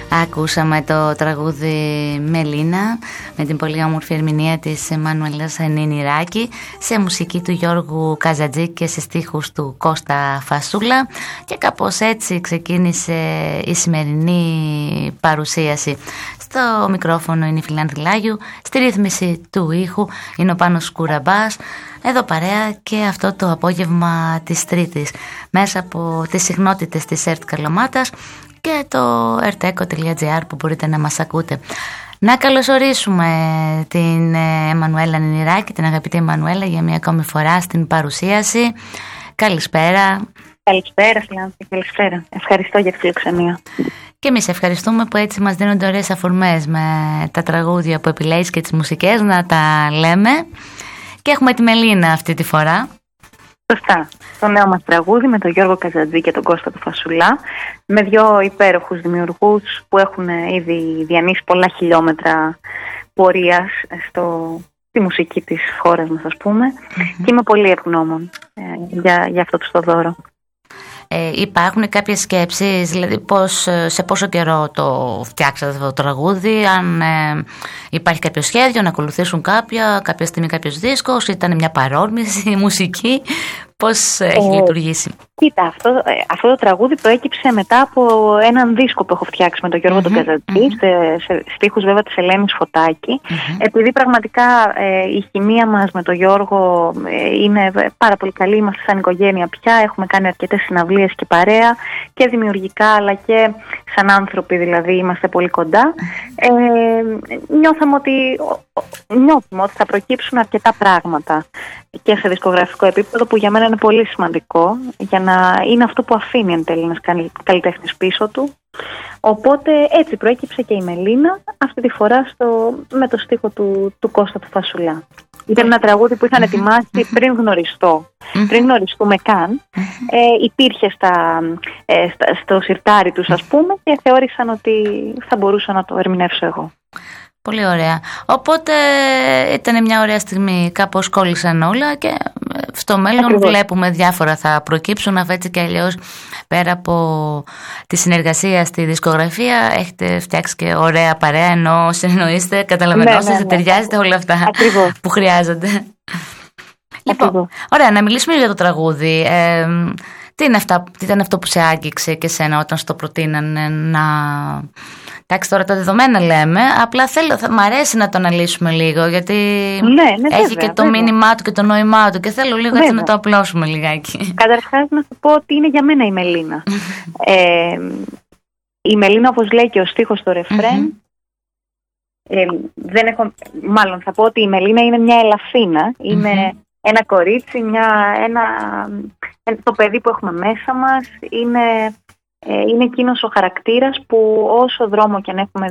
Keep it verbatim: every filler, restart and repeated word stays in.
Ακούσαμε το τραγούδι Μελίνα με την πολύ όμορφη ερμηνεία της Εμμανουέλας Νινηράκη σε μουσική του Γιώργου Καζατζή και σε στίχους του Κώστα Φασούλα, και κάπως έτσι ξεκίνησε η σημερινή παρουσίαση. Στο μικρόφωνο είναι η Φιλάνδη Λάγιου, στη ρύθμιση του ήχου είναι ο Πάνος Κουραμπάς, εδώ παρέα και αυτό το απόγευμα της Τρίτης μέσα από τις συχνότητες της ΕΡΤ Καλαμάτας και το ερτέκο τελεία τζι άρ που μπορείτε να μας ακούτε. Να καλωσορίσουμε την Εμμανουέλα Νινηράκη, την αγαπητή Εμμανουέλα, για μια ακόμη φορά στην παρουσίαση. Καλησπέρα. Καλησπέρα, Φιλάνθη, καλησπέρα. Ευχαριστώ για τη φιλοξενία. Και εμείς ευχαριστούμε που έτσι μας δίνονται ωραίες αφορμές με τα τραγούδια που επιλέγεις και τις μουσικές να τα λέμε. Και έχουμε τη Μελίνα αυτή τη φορά. Σωστά. Το νέο μας τραγούδι με τον Γιώργο Καζατζή και τον Κώστα του Φασουλά, με δύο υπέροχους δημιουργούς που έχουν ήδη διανύσει πολλά χιλιόμετρα πορείας στο, στη μουσική της χώρας μας, ας πούμε. Mm-hmm. Και είμαι πολύ ευγνώμων ε, για, για αυτό το δώρο. Ε, υπάρχουν κάποιες σκέψεις, δηλαδή πώς, σε πόσο καιρό το φτιάξατε αυτό το τραγούδι, αν ε, υπάρχει κάποιο σχέδιο να ακολουθήσουν κάποια, κάποια στιγμή κάποιος δίσκος, ήταν μια παρόρμηση μουσική, πώς έχει ε, λειτουργήσει? Κοίτα, αυτό, αυτό το τραγούδι προέκυψε μετά από έναν δίσκο που έχω φτιάξει με τον Γιώργο mm-hmm, τον Καζατζή, mm-hmm. σε, σε στίχους βέβαια της Ελένης Φωτάκη. Mm-hmm. Επειδή πραγματικά ε, η χημεία μας με τον Γιώργο ε, είναι πάρα πολύ καλή, είμαστε σαν οικογένεια πια, έχουμε κάνει αρκετές συναυλίες και παρέα και δημιουργικά αλλά και σαν άνθρωποι, δηλαδή είμαστε πολύ κοντά. Ε, νιώθαμε ότι, νιώθουμε ότι θα προκύψουν αρκετά πράγματα και σε δισκογραφικό επίπεδο, που για μένα είναι πολύ σημαντικό για να είναι αυτό που αφήνει εν τέλει ένας καλλιτέχνης πίσω του. Οπότε έτσι προέκυψε και η Μελίνα, αυτή τη φορά στο, με το στίχο του, του Κώστα του Φασουλά. Ήταν ένα τραγούδι που είχαν ετοιμάσει πριν γνωριστώ, πριν γνωριστούμε καν. Ε, υπήρχε στα, ε, στα, στο σιρτάρι τους, ας πούμε, και θεώρησαν ότι θα μπορούσα να το ερμηνεύσω εγώ. Πολύ ωραία. Οπότε ήταν μια ωραία στιγμή, κάπως κόλλησαν όλα και στο μέλλον Ακριβώς. βλέπουμε διάφορα θα προκύψουν, αφού έτσι και αλλιώς πέρα από τη συνεργασία στη δισκογραφία έχετε φτιάξει και ωραία παρέα, ενώ συνεννοείστε, καταλαβαίνετε, ναι, ναι, ναι. ταιριάζετε όλα αυτά Ακριβώς. που χρειάζονται. Λοιπόν, ωραία, να μιλήσουμε για το τραγούδι. Ε, τι, είναι αυτά, τι ήταν αυτό που σε άγγιξε και σένα όταν στο προτείνανε να... Εντάξει, τώρα τα δεδομένα λέμε, απλά θέλω, θα μ' αρέσει να το αναλύσουμε λίγο, γιατί ναι, ναι, έχει βέβαια, και το βέβαια. μήνυμά του και το νόημά του και θέλω λίγο βέβαια. έτσι να το απλώσουμε λιγάκι. Καταρχάς να σου πω ότι είναι για μένα η Μελίνα. ε, η Μελίνα, όπως λέει και ο στίχος στο ρεφρέν, ε, δεν έχω, μάλλον θα πω ότι η Μελίνα είναι μια ελαφίνα, είναι ένα κορίτσι, μια, ένα, το παιδί που έχουμε μέσα μας, είναι... Είναι εκείνος ο χαρακτήρας που όσο δρόμο και αν έχουμε